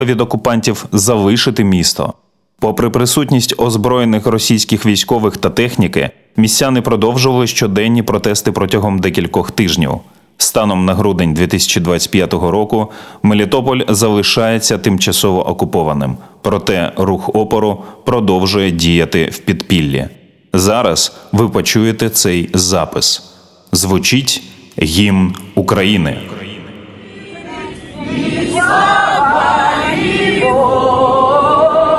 від окупантів залишити місто. Попри присутність озброєних російських військових та техніки, містяни продовжували щоденні протести протягом декількох тижнів. Станом на грудень 2025 року Мелітополь залишається тимчасово окупованим, проте рух опору продовжує діяти в підпіллі. Зараз ви почуєте цей запис. Звучить гімн України. Слава